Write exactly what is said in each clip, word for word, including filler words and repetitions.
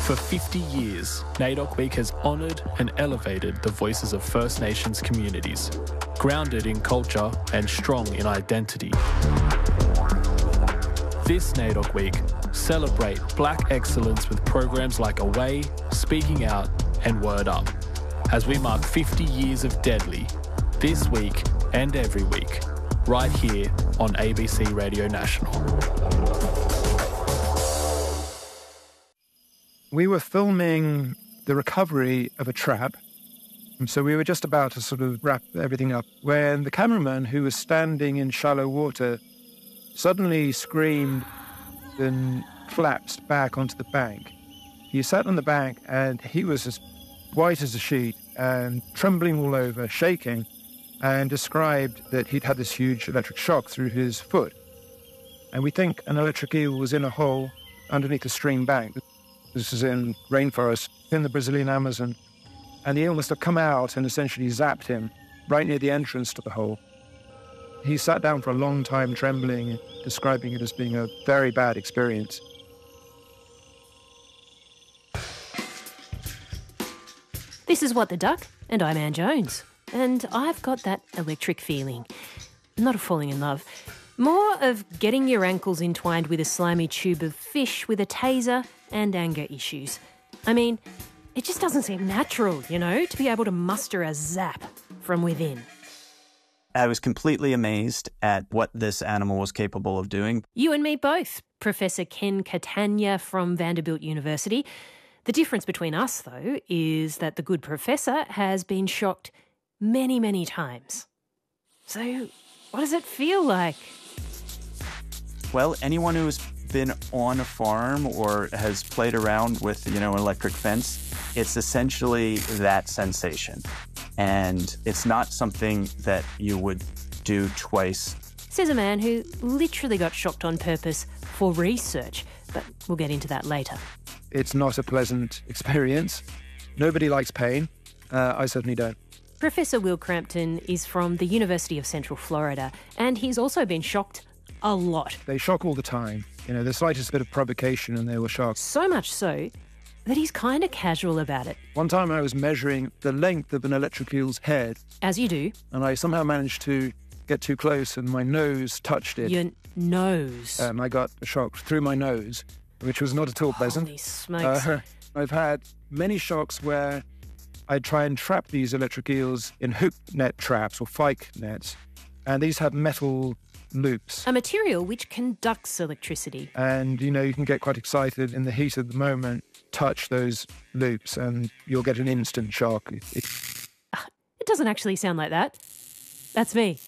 For fifty years, NAIDOC Week has honoured and elevated the voices of First Nations communities, grounded in culture and strong in identity. This NAIDOC Week, celebrate Black excellence with programs like Away, Speaking Out and Word Up, as we mark fifty years of Deadly, this week and every week, right here on A B C Radio National. We were filming the recovery of a trap, so we were just about to sort of wrap everything up when the cameraman, who was standing in shallow water, suddenly screamed and collapsed back onto the bank. He sat on the bank and he was as white as a sheet and trembling all over, shaking, and described that he'd had this huge electric shock through his foot. And we think an electric eel was in a hole underneath a stream bank. This is in rainforest in the Brazilian Amazon. And the eel must have come out and essentially zapped him right near the entrance to the hole. He sat down for a long time trembling, describing it as being a very bad experience. This is What the Duck, and I'm Anne Jones. And I've got that electric feeling. Not of falling in love. More of getting your ankles entwined with a slimy tube of fish with a taser and anger issues. I mean, it just doesn't seem natural, you know, to be able to muster a zap from within. I was completely amazed at what this animal was capable of doing. You and me both, Professor Ken Catania from Vanderbilt University. The difference between us, though, is that the good professor has been shocked many, many times. So, what does it feel like? Well, anyone who's been on a farm or has played around with, you know, an electric fence, it's essentially that sensation. And it's not something that you would do twice. Says a man who literally got shocked on purpose for research, but we'll get into that later. It's not a pleasant experience. Nobody likes pain. Uh, I certainly don't. Professor Will Crampton is from the University of Central Florida, and he's also been shocked a lot. They shock all the time. You know, the slightest bit of provocation and they were shocked. So much so that he's kind of casual about it. One time I was measuring the length of an electric eel's head. As you do. And I somehow managed to get too close and my nose touched it. Your nose? And I got shocked through my nose, which was not at all pleasant. Holy smokes. Uh, I've had many shocks where I try and trap these electric eels in hook net traps or fyke nets. And these have metal loops. A material which conducts electricity. And, you know, you can get quite excited in the heat of the moment, touch those loops, and you'll get an instant shock. It, it... it doesn't actually sound like that. That's me.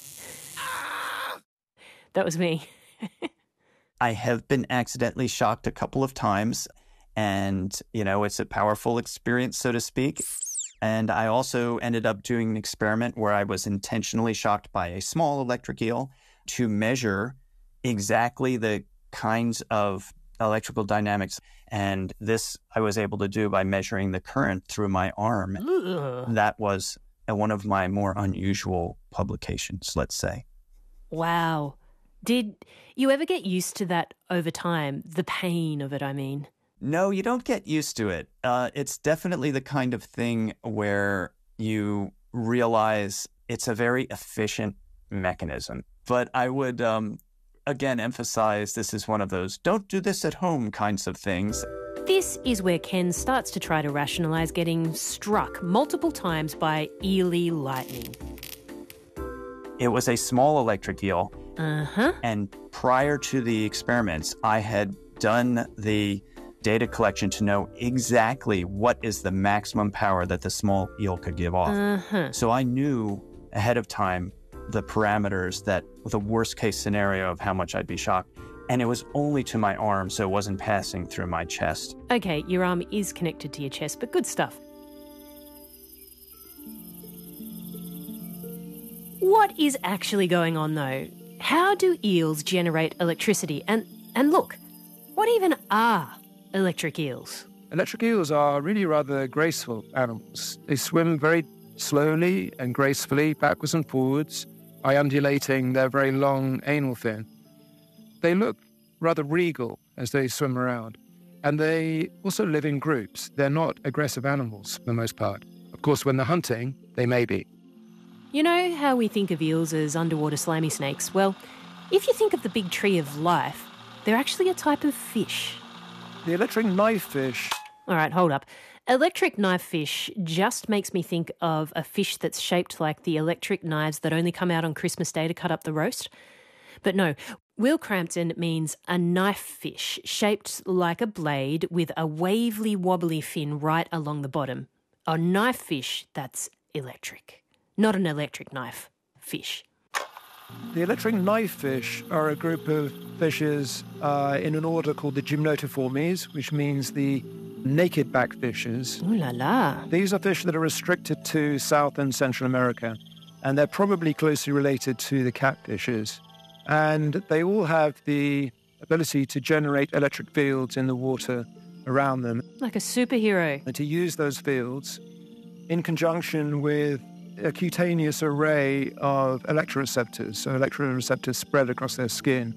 That was me. I have been accidentally shocked a couple of times, and, you know, it's a powerful experience, so to speak. And I also ended up doing an experiment where I was intentionally shocked by a small electric eel to measure exactly the kinds of electrical dynamics. And this I was able to do by measuring the current through my arm. Ugh. That was one of my more unusual publications, let's say. Wow. Did you ever get used to that over time? The pain of it, I mean. No, you don't get used to it. Uh, it's definitely the kind of thing where you realize it's a very efficient mechanism. But I would, um, again, emphasize this is one of those don't do this at home kinds of things. This is where Ken starts to try to rationalise getting struck multiple times by eely lightning. It was a small electric eel. Uh-huh. And prior to the experiments, I had done the data collection to know exactly what is the maximum power that the small eel could give off. Uh-huh. So I knew ahead of time the parameters, that the worst case scenario of how much I'd be shocked. And it was only to my arm, so it wasn't passing through my chest. Okay, your arm is connected to your chest, but good stuff. What is actually going on, though? How do eels generate electricity? And and look, what even are electric eels? Electric eels are really rather graceful animals. They swim very slowly and gracefully, backwards and forwards, by undulating their very long anal fin. They look rather regal as they swim around. And they also live in groups. They're not aggressive animals for the most part. Of course, when they're hunting, they may be. You know how we think of eels as underwater slimy snakes? Well, if you think of the big tree of life, they're actually a type of fish. The electric knife fish. All right, hold up. Electric knife fish just makes me think of a fish that's shaped like the electric knives that only come out on Christmas Day to cut up the roast. But no, Will Crampton means a knife fish shaped like a blade with a wavely wobbly fin right along the bottom. A knife fish that's electric, not an electric knife fish. The electric knife fish are a group of fishes uh, in an order called the Gymnotiformes, which means the naked back fishes. Ooh la la. These are fish that are restricted to South and Central America, and they're probably closely related to the catfishes. And they all have the ability to generate electric fields in the water around them. Like a superhero. And to use those fields in conjunction with a cutaneous array of electroreceptors, so electroreceptors spread across their skin,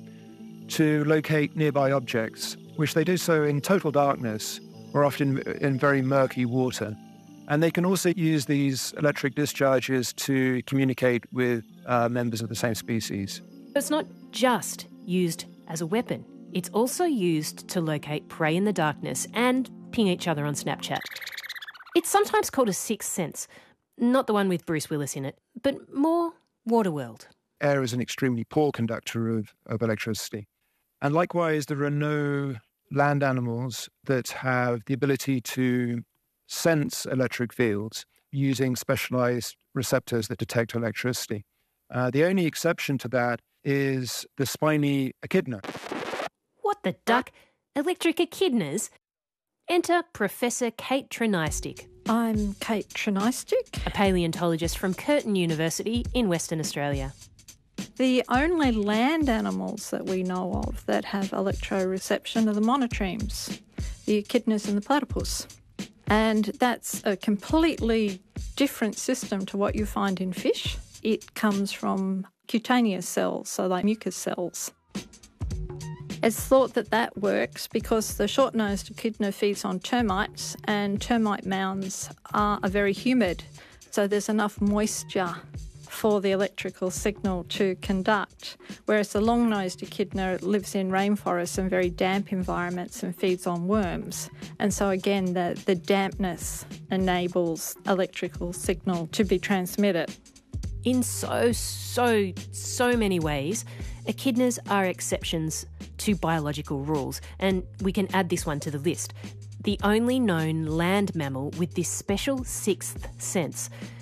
to locate nearby objects, which they do so in total darkness or often in very murky water. And they can also use these electric discharges to communicate with uh, members of the same species. It's not just used as a weapon. It's also used to locate prey in the darkness and ping each other on Snapchat. It's sometimes called a sixth sense. Not the one with Bruce Willis in it, but more Waterworld. Air is an extremely poor conductor of, of electricity. And likewise, there are no land animals that have the ability to sense electric fields using specialized receptors that detect electricity. Uh, the only exception to that is the spiny echidna. What the duck? Electric echidnas? Enter Professor Kate Trinistick. I'm Kate Trinistick, a paleontologist from Curtin University in Western Australia. The only land animals that we know of that have electroreception are the monotremes, the echidnas and the platypus. And that's a completely different system to what you find in fish. It comes from cutaneous cells, so like mucus cells. It's thought that that works because the short-nosed echidna feeds on termites, and termite mounds are, are very humid, so there's enough moisture for the electrical signal to conduct, whereas the long-nosed echidna lives in rainforests and very damp environments and feeds on worms. And so again, the, the dampness enables electrical signal to be transmitted. In so, so, so many ways, echidnas are exceptions to biological rules, and we can add this one to the list. The only known land mammal with this special sixth sense.